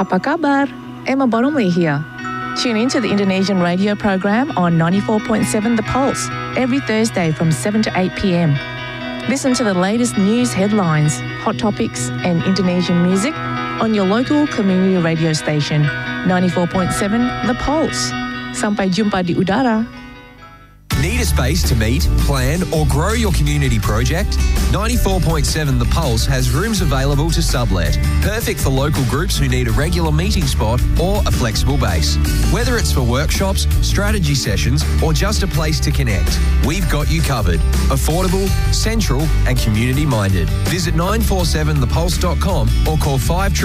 Apa kabar? Emma Bottomley here. Tune in to the Indonesian radio program on 94.7 The Pulse every Thursday from 7 to 8 p.m. Listen to the latest news headlines, hot topics and Indonesian music on your local community radio station 94.7 The Pulse. Sampai jumpa di udara. Need a space to meet, plan or grow your community project? 94.7 The Pulse has rooms available to sublet. Perfect for local groups who need a regular meeting spot or a flexible base. Whether it's for workshops, strategy sessions or just a place to connect, we've got you covered. Affordable, central and community minded. Visit 947thepulse.com or call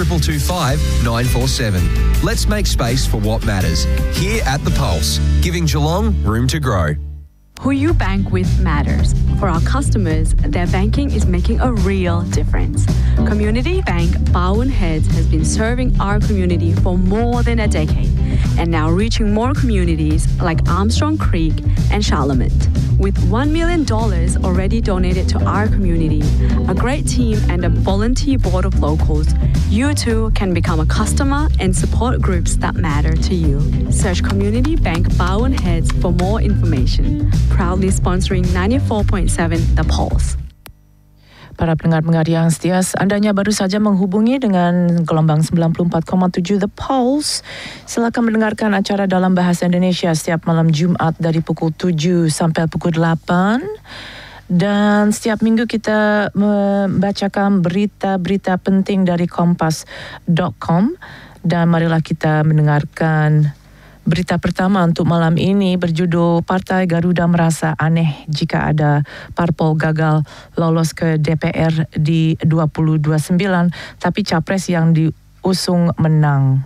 5225 947. Let's make space for what matters. Here at The Pulse, giving Geelong room to grow. Who you bank with matters. For our customers, their banking is making a real difference. Community Bank Bowen Heads has been serving our community for more than a decade and now reaching more communities like Armstrong Creek and Charlemont. With $1 million already donated to our community, a great team and a volunteer board of locals, you too can become a customer and support groups that matter to you. Search Community Bank Bowen Heads for more information. Proudly sponsoring 94.7 The Pulse. Para pendengar-pendengar yang setia, Andanya baru saja menghubungi dengan gelombang 94,7 The Pulse. Silakan mendengarkan acara dalam bahasa Indonesia setiap malam Jumat dari pukul 7 sampai pukul 8. Dan setiap minggu kita membacakan berita-berita penting dari kompas.com. Dan marilah kita mendengarkan berita pertama untuk malam ini berjudul Partai Garuda merasa aneh jika ada parpol gagal lolos ke DPR di 2029 tapi capres yang diusung menang.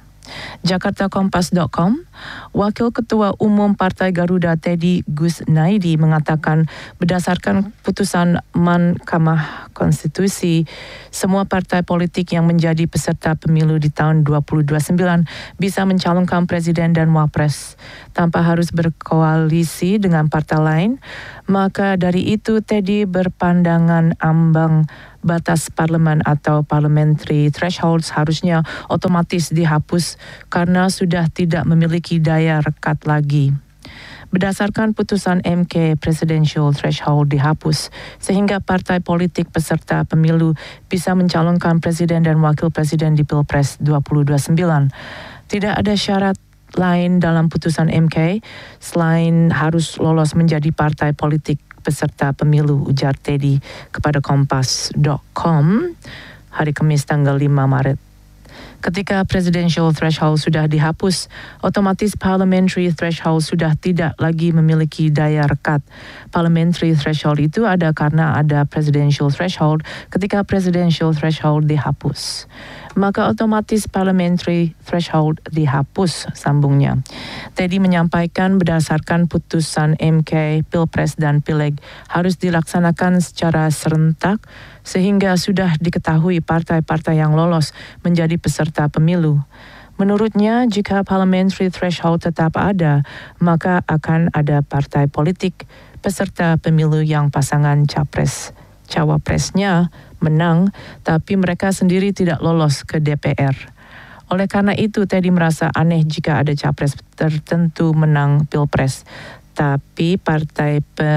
Jakartakompas.com, Wakil Ketua Umum Partai Garuda Teddy Gusnaidi mengatakan berdasarkan putusan Mahkamah Konstitusi, semua partai politik yang menjadi peserta pemilu di tahun 2029 bisa mencalonkan presiden dan wapres tanpa harus berkoalisi dengan partai lain. Maka dari itu Teddy berpandangan ambang batas parlemen atau parliamentary threshold harusnya otomatis dihapus karena sudah tidak memiliki daya rekat lagi. Berdasarkan putusan MK, presidential threshold dihapus sehingga partai politik peserta pemilu bisa mencalonkan presiden dan wakil presiden di Pilpres 2029. Tidak ada syarat lain dalam putusan MK selain harus lolos menjadi partai politik peserta pemilu, ujar Teddy kepada Kompas.com hari Kamis tanggal 5 Maret. Ketika presidential threshold sudah dihapus, otomatis parliamentary threshold sudah tidak lagi memiliki daya rekat. Parliamentary threshold itu ada karena ada presidential threshold. Ketika presidential threshold dihapus, maka otomatis parliamentary threshold dihapus, sambungnya. Teddy menyampaikan berdasarkan putusan MK, Pilpres dan Pileg harus dilaksanakan secara serentak sehingga sudah diketahui partai-partai yang lolos menjadi peserta pemilu. Menurutnya, jika parliamentary threshold tetap ada, maka akan ada partai politik peserta pemilu yang pasangan cawapresnya menang, tapi mereka sendiri tidak lolos ke DPR. Oleh karena itu, Teddy merasa aneh jika ada capres tertentu menang Pilpres, tapi partai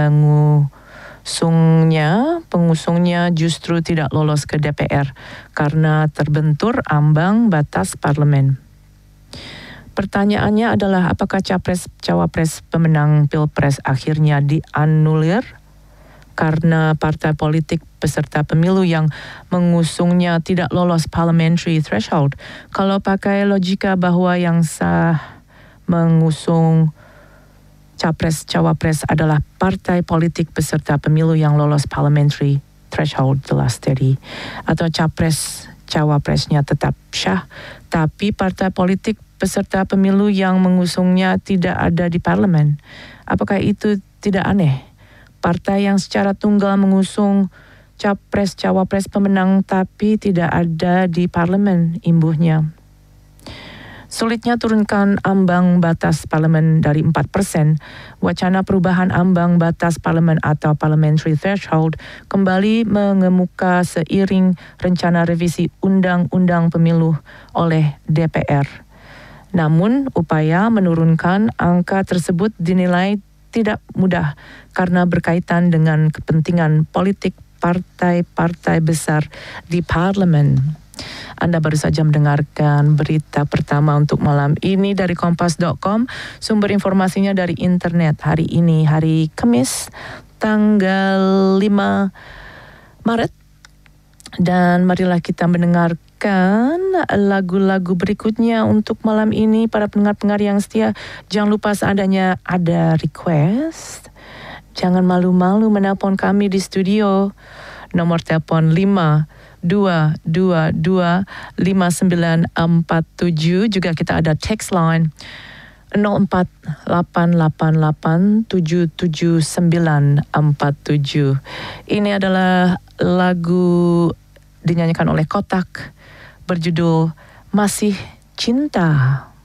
pengusungnya justru tidak lolos ke DPR karena terbentur ambang batas parlemen. Pertanyaannya adalah apakah capres-cawapres pemenang Pilpres akhirnya dianulir karena partai politik peserta pemilu yang mengusungnya tidak lolos parliamentary threshold. Kalau pakai logika bahwa yang sah mengusung capres-cawapres adalah partai politik peserta pemilu yang lolos parliamentary threshold, jelas Teddy, atau capres-cawapresnya tetap sah, tapi partai politik peserta pemilu yang mengusungnya tidak ada di parlemen. Apakah itu tidak aneh? Partai yang secara tunggal mengusung capres-cawapres pemenang tapi tidak ada di parlemen, imbuhnya. Sulitnya turunkan ambang batas parlimen dari 4%, wacana perubahan ambang batas parlimen atau parliamentary threshold kembali mengemuka seiring rencana revisi Undang-Undang Pemilu oleh DPR. Namun, upaya menurunkan angka tersebut dinilai tidak mudah karena berkaitan dengan kepentingan politik partai-partai besar di parlemen. Anda baru saja mendengarkan berita pertama untuk malam ini dari Kompas.com. Sumber informasinya dari internet hari ini, hari Kamis, tanggal 5 Maret. Dan marilah kita mendengarkan lagu-lagu berikutnya untuk malam ini. Para pendengar-pendengar yang setia, jangan lupa seandainya ada request, jangan malu-malu menelpon kami di studio. Nomor telepon 52225947. Juga kita ada text line 0488877947. Ini adalah lagu dinyanyikan oleh Kotak berjudul Masih Cinta.